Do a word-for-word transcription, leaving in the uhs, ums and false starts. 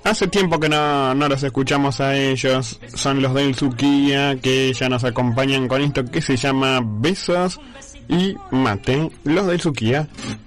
Hace tiempo que no, no los escuchamos a ellos. Son los del Suquía, que ya nos acompañan con esto que se llama Besos y Mate. Los del Suquía.